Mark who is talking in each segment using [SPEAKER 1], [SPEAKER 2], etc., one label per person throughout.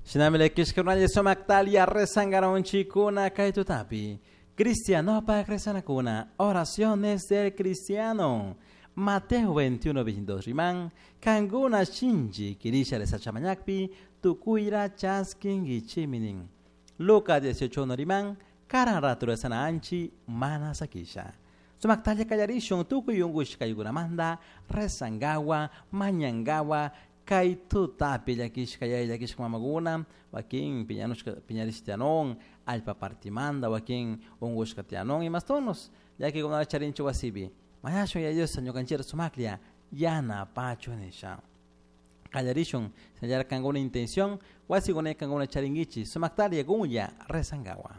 [SPEAKER 1] Sinamile kishkurnanya somaktalia rezangaron chikuna kaitutapi. Cristiano para kuna. Oraciones del cristiano. Mateo 21:22 riman. Kanguna shinji kirisha de sachamanyakpi. Tukuira chaskin gichiminin. Lucas 18 riman. Kararatura sana anchi mana sakisha. Somaktalia kayarishon tukuyungush kayugunamanda. Rezangawa. Manyangawa. Kay tutapi yakish kaya yakish mamaguna wakin piñaristianon alpa partimanda wakin ungush katianon y más tonos ya que con la charincho wasibi mayasho ya Dios señor canchero sumaklia yana pacho nesha kallarishon señor con una intención wasi con una charingichi sumaktalia gunya rezangawa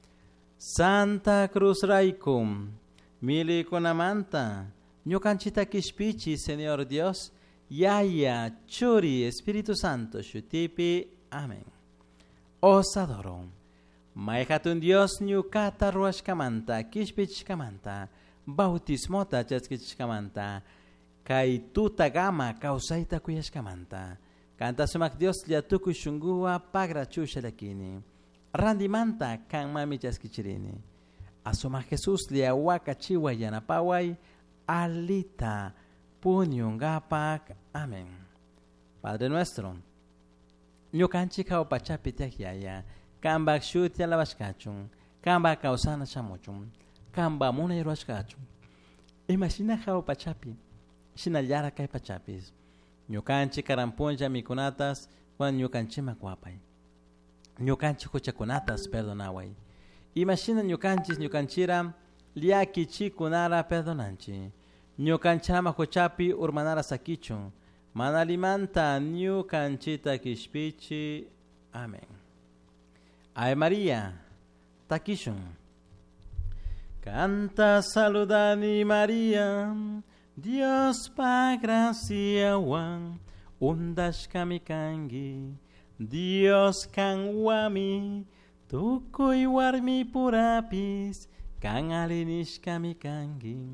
[SPEAKER 1] Santa Cruz Raikum mili konamanta ñukanchita kishpichi Señor Dios Yaya, Churi, Espíritu Santo, Shutipi, Amén. Os adoro. Maekatun Dios, Nyukata Ruashkamanta, Kishpichkamanta, Bautismota Chaskichkamanta, Kaituta Gama, Kausaita Kuyashkamanta, Canta Sumak Dios, Liatuku Shungua, Pagra Chushalakini, Randimanta, Kan Mami Chaskichirini, Asuma Jesús, Liawaka Chiwa Yanapawai, Alita, Punyungapak, amén. Padre nuestro, ñukanchi kao pachapitiakiaya, kamba shutia lavashkachun, kamba kausana chamuchun, kamba muna iruashkachun. Imagina kao pachapi, shinallara kai pachapis. Ñukanchi karampunja mikunatas, cuando ñukanchi makuapay. Ñukanchi kuchakunatas perdonaway. Imagina ñukanchira, liaki chikunara perdonanchi. Ñukanchama kochapi urmanara sakichun. Manalimanta ñukanchita kishpichi. Amén. Ave María, takishun. Canta saludani María. Dios pa gracia wan. Undash kamikangi. Dios kan wami. Tukuy warmi purapis. Kan alinish kamikangi.